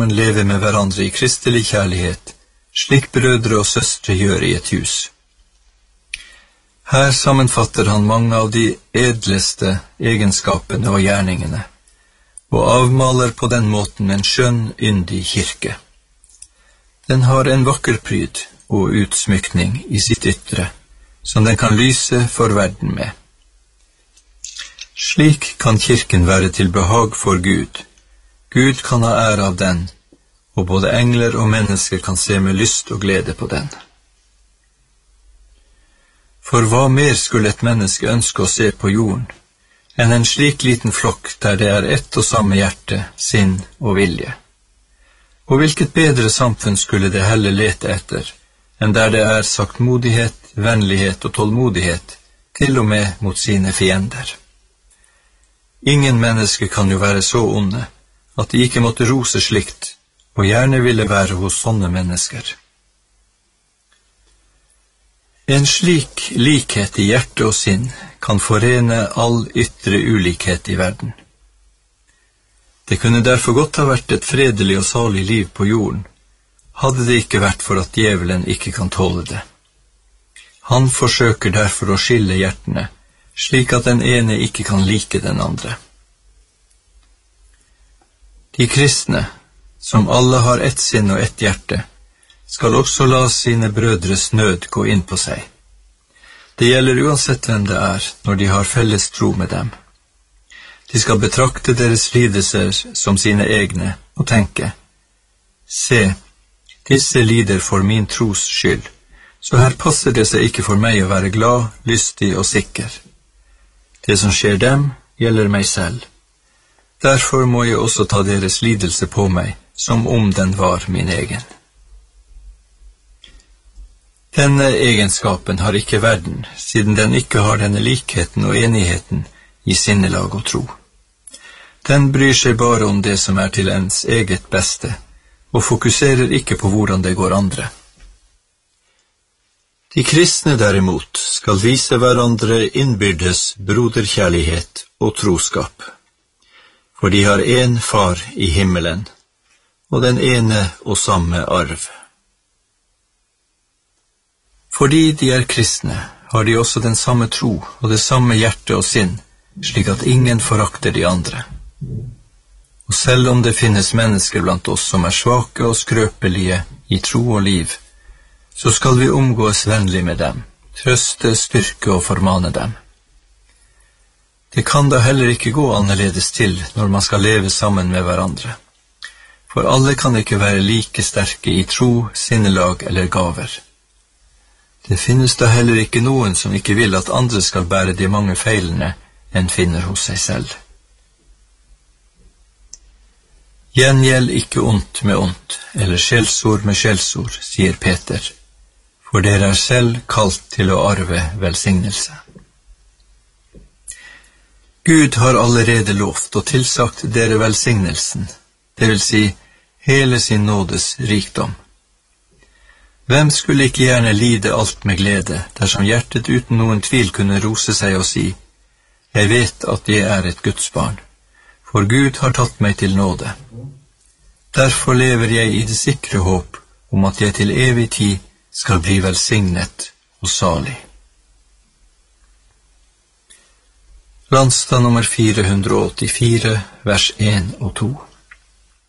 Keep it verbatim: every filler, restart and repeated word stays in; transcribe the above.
sammen leve med hverandre i kristelig kjærlighet, slik brødre og søstre gjør i et hus. Her sammenfatter han mange av de edleste egenskapene og gjerningene, og avmaler på den måten en skjønn, yndig kirke. Den har en vakker pryd og utsmykning i sitt ytre, som den kan lyse for verden med. Slik kan kirken være til behag for Gud. Gud kan ha ære av den, og både engler og mennesker kan se med lyst og glede på den. For hva mer skulle et menneske ønske å se på jorden, enn en slik liten flokk der det er ett og samme hjerte, sinn og vilje? Og hvilket bedre samfunn skulle det heller lete etter, enn der det er saktmodighet, vennlighet og tålmodighet, til og med mot sine fiender. Ingen mennesker kan jo være så onde, at de ikke måtte rose slikt, og gjerne ville være hos sånne mennesker. En slik likhet i hjerte og sinn kan forene all ytre ulikhet i verden. Det kunne derfor godt ha vært et fredelig og salig liv på jorden, hadde det ikke vært for at djevelen ikke kan tåle det. Han forsøker derfor å skille hjertene, slik at den ene ikke kan like den andre. De kristne, som alle har ett sinn og ett hjerte, skal også la sine brødres nød gå inn på seg. Det gjelder uansett hvem det er, når de har felles tro med dem. De skal betrakte deres lidelser som sine egne, og tenke, se, disse lider for min tros skyld, så her passer det seg ikke for meg å være glad, lystig og sikker. Det som skjer dem, gjelder meg selv. Derfor må jeg også ta deres lidelse på meg, som om den var min egen. Denne egenskapen har ikke verden, siden den ikke har denne likheten og enigheten i sinnelag og tro. Den bryr seg bare om det som er til ens eget beste, og fokuserer ikke på hvordan det går andre. De kristne derimot skal vise hverandre innbyrdes broderkjærlighet og troskap, for de har en far i himmelen, og den ene og samme arv. Fordi de er kristne, har de også den samme tro og det samme hjerte og sinn, slik at ingen forakter de andre. Og selv om det finnes mennesker blant oss som er svake og skrøpelige i tro og liv, så skal vi omgås vennlig med dem, trøste, styrke og formane dem. Det kan da heller ikke gå annerledes til når man skal leve sammen med hverandre. For alle kan ikke være like sterke i tro, sinnelag eller gaver. Det finnes da heller ikke noen som ikke vil at andre skal bære de mange feilene en finner hos seg selv. Gjengjeld ikke ondt med ondt, eller skjellsord med skjellsord, sier Peter, for dere er selv kalt til å arve velsignelse. Gud har allerede lovt og tilsagt dere velsignelsen, det vil si hele sin nådes rikdom. Hvem skulle ikke gjerne lide alt med glede, dersom hjertet uten noen tvil kunne rose seg og si, jeg vet at jeg er et Guds barn, for Gud har tatt meg til nåde. Derfor lever jeg i det sikre håp om at jeg til evig tid skal bli velsignet og salig. Landstad nummer fire hundre og åttifire, vers en og to.